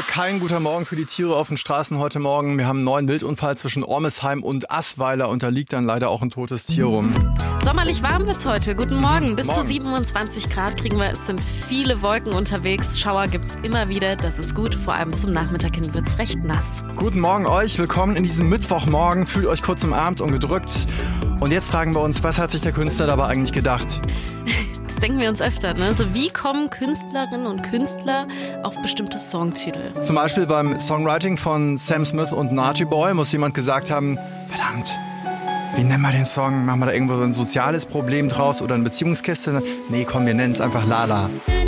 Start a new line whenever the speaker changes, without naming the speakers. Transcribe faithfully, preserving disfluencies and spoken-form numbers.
kein guter Morgen für die Tiere auf den Straßen heute Morgen. Wir haben einen neuen Wildunfall zwischen Ormesheim und Assweiler und da liegt dann leider auch ein totes Tier rum.
Sommerlich warm wird's heute. Guten Morgen. Bis
Morgen.
zu siebenundzwanzig Grad kriegen wir. Es sind viele Wolken unterwegs. Schauer gibt's immer wieder. Das ist gut. Vor allem zum Nachmittag hin wird's recht nass.
Guten Morgen euch. Willkommen in diesem Mittwochmorgen. Fühlt euch kurz umarmt und gedrückt. Und jetzt fragen wir uns, was hat sich der Künstler dabei eigentlich gedacht?
Das denken wir uns öfter, ne? So, wie kommen Künstlerinnen und Künstler auf bestimmte Songtitel?
Zum Beispiel beim Songwriting von Sam Smith und Nargy Boy muss jemand gesagt haben, verdammt, wie nennen wir den Song? Machen wir da irgendwo so ein soziales Problem draus oder ein Beziehungskästchen? Nee, komm, wir nennen es einfach Lala.